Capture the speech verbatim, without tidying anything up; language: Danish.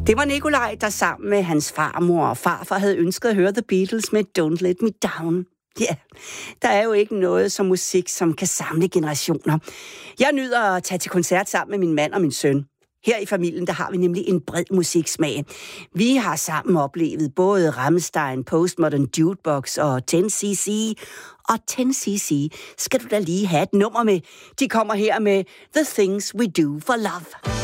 Det var Nikolaj, der sammen med hans farmor og farfar havde ønsket at høre The Beatles med Don't Let Me Down. Ja, yeah. Der er jo ikke noget som musik, som kan samle generationer. Jeg nyder at tage til koncert sammen med min mand og min søn. Her i familien, der har vi nemlig en bred musiksmag. Vi har sammen oplevet både Rammstein, Postmodern Jukebox og ten C C. Og ten C C skal du da lige have et nummer med. De kommer her med The Things We Do for Love.